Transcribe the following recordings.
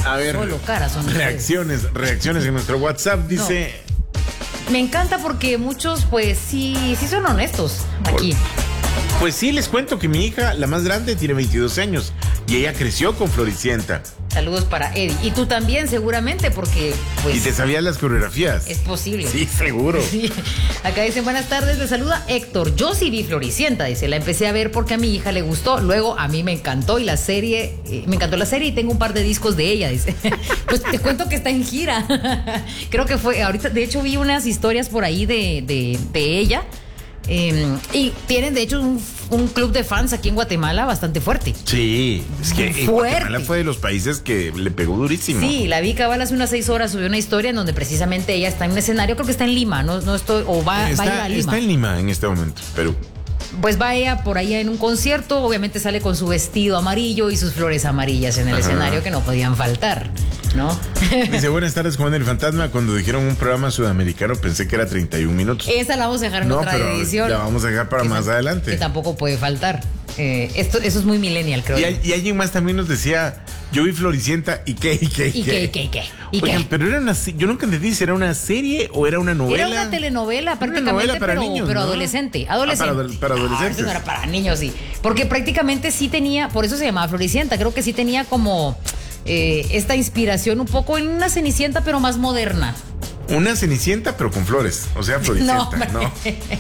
A ver, solo caras son reacciones en nuestro WhatsApp, dice... No. Me encanta porque muchos, pues, sí son honestos aquí. Pues sí, les cuento que mi hija, la más grande, tiene 22 años y ella creció con Floricienta. Saludos para Eddie. Y tú también, seguramente, porque, pues... ¿Y te sabías las coreografías? Es posible. Sí, seguro. Sí. Acá dicen, buenas tardes, le saluda Héctor. Yo sí vi Floricienta, dice. La empecé a ver porque a mi hija le gustó. Luego a mí me encantó y la serie... me encantó la serie y tengo un par de discos de ella, dice. Pues te cuento que está en gira. Creo que fue... Ahorita, de hecho, vi unas historias por ahí de ella. Y tienen de hecho un club de fans aquí en Guatemala bastante fuerte. Sí, es que fuerte. Guatemala fue de los países que le pegó durísimo. Sí, la vi cabal hace unas 6 horas, subió una historia en donde precisamente ella está en un escenario, creo que está en Lima, no estoy, o va a ir a Lima. Está en Lima en este momento, pero... Pues va ella por allá en un concierto, obviamente sale con su vestido amarillo y sus flores amarillas en el escenario que no podían faltar, ¿no? Dice, buenas tardes, Juan el Fantasma. Cuando dijeron un programa sudamericano pensé que era 31 minutos. Esa la vamos a dejar en otra edición. La vamos a dejar para más adelante. Que tampoco puede faltar. Eso es muy millennial, creo. Y alguien más también nos decía, yo vi Floricienta y qué. Oigan, pero era yo nunca entendí si era una serie o era una novela. Era una telenovela prácticamente, para niños, pero ¿no? adolescente. Para adolescentes. Eso no era para niños, sí. Porque prácticamente sí tenía, por eso se llamaba Floricienta, creo que sí tenía como esta inspiración un poco en una Cenicienta, pero más moderna. Una Cenicienta, pero con flores. O sea, Floricienta, ¿no?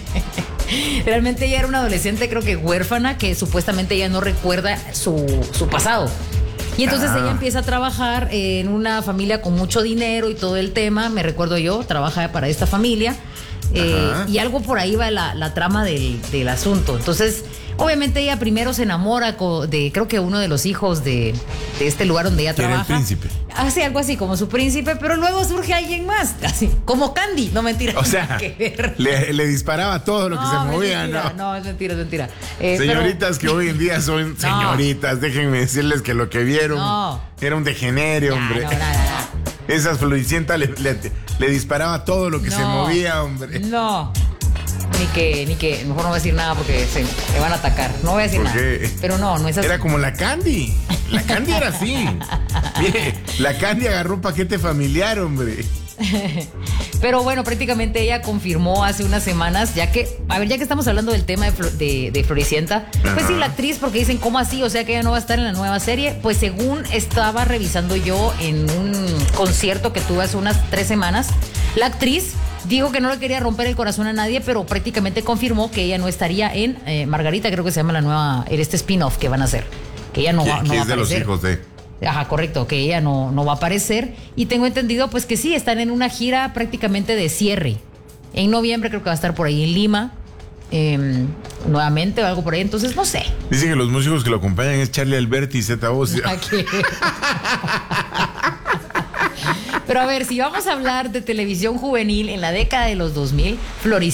Realmente ella era una adolescente, creo que huérfana, que supuestamente ella no recuerda su pasado. Y entonces ella empieza a trabajar en una familia con mucho dinero y todo el tema. Me recuerdo yo, trabaja para esta familia. Y algo por ahí va la trama del asunto. Entonces, obviamente ella primero se enamora de, creo que uno de los hijos de este lugar donde ella trabaja. Era el príncipe. Hace algo así como su príncipe, pero luego surge alguien más, así como Candy, no mentira. O sea, le disparaba todo lo que se movía, ¿no? No, es mentira. Señoritas que hoy en día son señoritas, déjenme decirles que lo que vieron era un degenere, hombre. No. Esas Floricienta le disparaba todo lo que se movía, hombre. No. Ni que, mejor no voy a decir nada porque se van a atacar. No voy a decir nada. Pero no es así. Era como la Candy. La Candy era así. Mire, la Candy agarró un paquete familiar, hombre. Pero bueno, prácticamente ella confirmó hace unas semanas, ya que estamos hablando del tema de Floricienta, pues sí, la actriz, porque dicen, ¿cómo así? O sea que ella no va a estar en la nueva serie. Pues según estaba revisando yo en un concierto que tuve hace unas 3 semanas, la actriz dijo que no le quería romper el corazón a nadie, pero prácticamente confirmó que ella no estaría en Margarita, creo que se llama la nueva, este spin-off que van a hacer. Que ella no va a aparecer. Es de los hijos de... Ajá, correcto, que ella no va a aparecer. Y tengo entendido pues que sí, están en una gira prácticamente de cierre. En noviembre creo que va a estar por ahí en Lima, nuevamente o algo por ahí, entonces no sé. Dicen que los músicos que lo acompañan es Charlie Alberti y Zeta Bosio. Pero a ver, si vamos a hablar de televisión juvenil en la década de los 2000, Floricienta